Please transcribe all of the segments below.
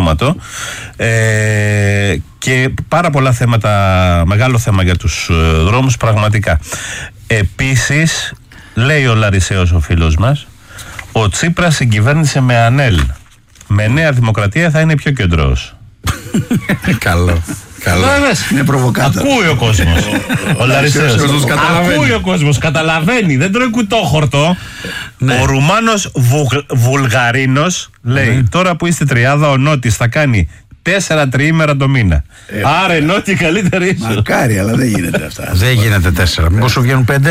αυτόματο. Και πάρα πολλά θέματα, μεγάλο θέμα για τους δρόμους πραγματικά. Επίσης, λέει ο Λαρισαίος ο φίλος μας, ο Τσίπρας συγκυβέρνησε με ΑΝΕΛ. Με Νέα Δημοκρατία θα είναι πιο κεντρός. Καλό. Είναι προβοκάτα. Ακούει ο κόσμος. Ο Λαρισαίος ακούει ο κόσμος, καταλαβαίνει, δεν τρώει κουτόχορτο. Ο Ρουμάνος Βουλγαρίνος λέει, τώρα που είστε τριάδα, ο Νότης θα κάνει 4 τριήμερα το μήνα. Άρα Νότι καλύτερη ίσως. Μακάρι, αλλά δεν γίνεται αυτά. Δεν γίνεται 4. Μήπως σου βγαίνουν 5.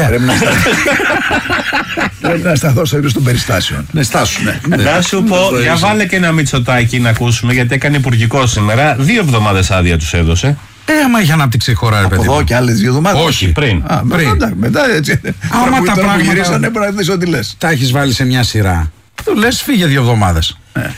Πρέπει να σταθώ στο ύψος των περιστάσεων. Ναι, στάσου. Να σου πω, για βάλε και ένα Μητσοτάκη να ακούσουμε, γιατί έκανε υπουργικό σήμερα. 2 εβδομάδες άδεια τους έδωσε. Άμα είχε ανάπτυξη η χώρα, ρε παιδί. Από εδώ και άλλες 2 εβδομάδες. Όχι, πριν. Μετά έτσι. Άμα τα πράγματα που γυρίσανε, πρέπει να δεις ό,τι λες. Τα έχεις βάλει σε μια σειρά. Του λες φύγε 2 εβδομάδες.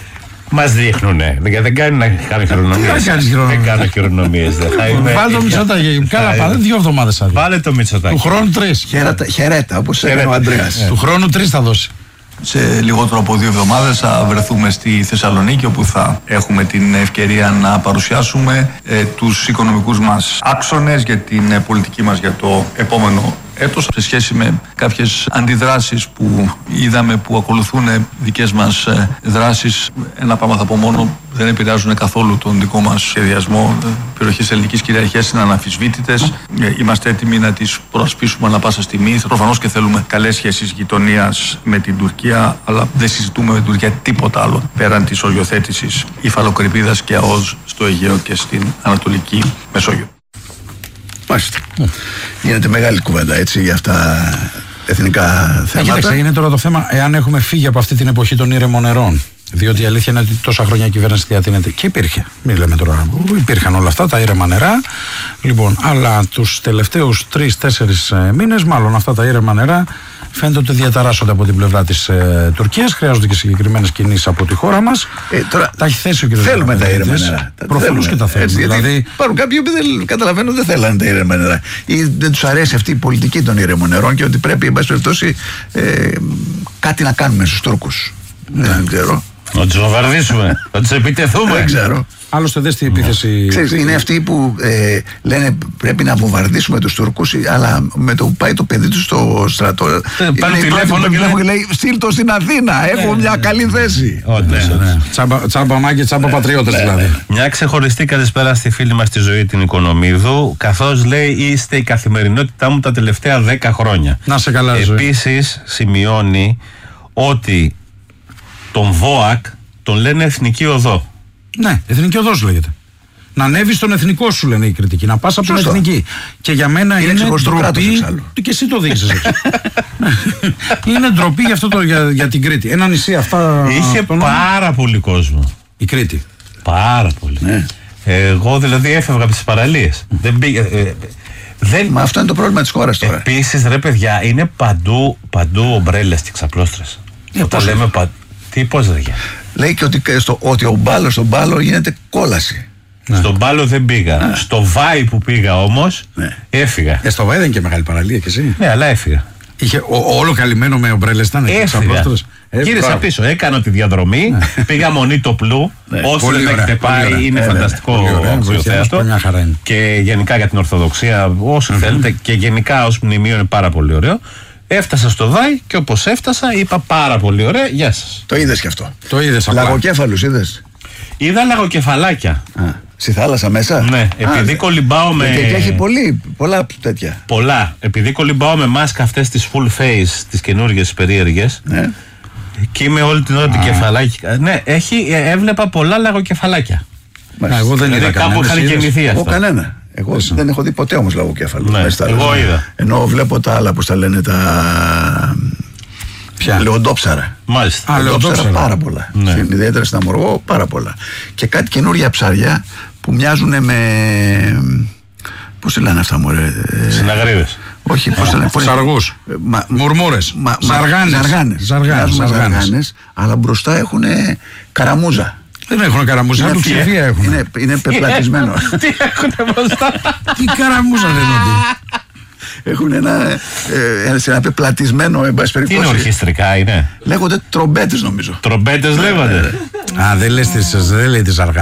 Μας δείχνουνε. Δεν κάνει να κάνει χειρονομίες. Δεν κάνω χειρονομίες. Βάλε το Μητσοτάκη. Καλά, πάρε 2 εβδομάδες άδεια. Βάλε το Μητσοτάκη. Του χρόνου 3. Χαιρέτα, όπως έκανε ο Ανδρέας. Του χρόνου 3 θα δώσει. Σε λιγότερο από 2 εβδομάδες θα βρεθούμε στη Θεσσαλονίκη, όπου θα έχουμε την ευκαιρία να παρουσιάσουμε τους οικονομικούς μας άξονες για την πολιτική μας για το επόμενο έτος, σε σχέση με κάποιες αντιδράσεις που είδαμε που ακολουθούν δικές μας δράσεις. Ένα πράγμα θα πω μόνο, δεν επηρεάζουν καθόλου τον δικό μας σχεδιασμό. Περιοχές ελληνικής κυριαρχίας είναι αναμφισβήτητες. Είμαστε έτοιμοι να τις προασπίσουμε ανά πάσα στιγμή. Προφανώς και θέλουμε καλές σχέσεις γειτονίας με την Τουρκία, αλλά δεν συζητούμε με την Τουρκία τίποτα άλλο πέραν της οριοθέτησης υφαλοκρηπίδας και ΑΟΣ στο Αιγαίο και στην Ανατολική Μεσόγειο. Μάλιστα. Γίνεται μεγάλη κουβέντα έτσι για αυτά εθνικά θέματα. Κοίταξε, είναι τώρα το θέμα εάν έχουμε φύγει από αυτή την εποχή των ήρεμων νερών. Διότι η αλήθεια είναι ότι τόσα χρόνια η κυβέρνηση διατείνεται. Και υπήρχε. Μην λέμε τώρα. Υπήρχαν όλα αυτά τα ήρεμα νερά. Λοιπόν, αλλά τους τελευταίους 3-4 μήνες, μάλλον αυτά τα ήρεμα νερά φαίνεται ότι διαταράσσονται από την πλευρά της Τουρκίας. Χρειάζονται και συγκεκριμένες κινήσεις από τη χώρα μας. Τώρα τα έχει θέσει ο κ. Θέλουμε τα ήρεμα νερά. Προφανώς και τα θέλουμε. Δηλαδή, υπάρχουν κάποιοι που δεν καταλαβαίνουν, δεν θέλανε τα ήρεμα νερά. Ή δεν τους αρέσει αυτή η πολιτική των ήρεμων νερών και ότι πρέπει, εν πάση περιπτώσει, κάτι να κάνουμε στους Τούρκους. Δεν ξέρω. Να τους βομβαρδίσουμε, να τους επιτεθούμε. Δεν ξέρω. Άλλωστε δες την επίθεση. Ξέρεις, είναι αυτοί που λένε πρέπει να βομβαρδίσουμε τους Τούρκους, αλλά με το που πάει το παιδί του στο στρατό, πάρει τηλέφωνο και λέει στείλ το στην Αθήνα, έχω μια καλή θέση. Τσάμπα μάγκε, τσάμπα πατριώτες δηλαδή. Μια ξεχωριστή καλησπέρα στη φίλη μας τη Ζωή την Οικονομίδου, καθώς λέει είστε η καθημερινότητά μου τα τελευταία 10 χρόνια. Να σε καλά, Ζωή. Επίσης σημειώνει ότι τον ΒΟΑΚ τον λένε Εθνική Οδό. Ναι, Εθνική Οδός λέγεται. Να ανέβει στον εθνικό, σου λένε οι κριτικοί. Να πας από την εθνική. Και για μένα είναι ντροπή. Και εσύ το δείξες έξω. Είναι ντροπή για την Κρήτη. Ένα νησί αυτά. Είχε πάρα πολύ κόσμο. Η Κρήτη. Πάρα πολύ. Ναι. Εγώ δηλαδή έφευγα από τις παραλίες. Δεν πήγα. Μα αυτό είναι το πρόβλημα της χώρας τώρα. Επίσης, ρε παιδιά, είναι παντού ομπρέλες και ξαπλώστρες. Όταν λέμε τι, πώς δεν γίνεται. Λέει και ότι ο μπάλος στον μπάλο γίνεται κόλαση. Ναι. Στον μπάλο δεν πήγα. Ναι. Στο Βάι που πήγα όμως, ναι, έφυγα. Στο Βάι δεν είναι και μεγάλη παραλία κι εσύ. Ναι, αλλά έφυγα. Είχε όλο καλυμμένο με ομπρέλες ήταν. Έφυγα. Γύρισα πίσω. Έκανα τη διαδρομή. Ναι. Πήγα Μονή το Πλού. Όσοι δεν έχετε πάει, είναι φανταστικό αξιοθέατο. Και γενικά για την Ορθοδοξία, όσοι θέλετε. Και γενικά ως μνημείο είναι πάρα πολύ ωραίο. Έφτασα στο Βάι και όπως έφτασα είπα πάρα πολύ ωραία, γεια σας. Το είδες και αυτό. Το είδες απλά. Λαγοκέφαλους είδες. Είδα λαγοκεφαλάκια. Στη θάλασσα μέσα. Ναι, επειδή κολυμπάω με. Και έχει πολλά τέτοια. Πολλά. Επειδή κολυμπάω με μάσκα αυτές τις full face, τις καινούργιες περίεργες. Ναι. Και είμαι όλη την ώρα του κεφαλάκι. Ναι, έβλεπα πολλά λαγοκεφαλάκια. Εγώ δεν είδα κάπου είχαν γεννηθεί αυτά. Κανένα. Εγώ δεν έχω δει ποτέ όμως λαγοκέφαλο. Ναι, εγώ είδα. Ενώ βλέπω τα άλλα που τα λένε τα. Λεοντόψαρα. Μάλιστα. Λεοντόψαρα πάρα πολλά. Ναι. Ιδιαίτερα στην Αμοργό πάρα πολλά. Και κάτι καινούργια ψάρια που μοιάζουν με. Πώς λένε αυτά, μωρέ. Συναγρίδες. Όχι, πώς λένε. Σαργούς. Μουρμούρες. Ζαργάνες. Αλλά μπροστά έχουν καραμούζα. Δεν έχουν καραμούζα, του ψηφία έχουν. Είναι πεπλατισμένο. Τι έχουν μπροστά. Τι καραμούζα δεν είναι. Έχουν ένα πεπλατισμένο, εν πάση περιπτώσει. Τι είναι ορχιστρικά είναι. Λέγονται τρομπέτες νομίζω. Τρομπέτες λέγονται. Α, δεν λέει τις αργά.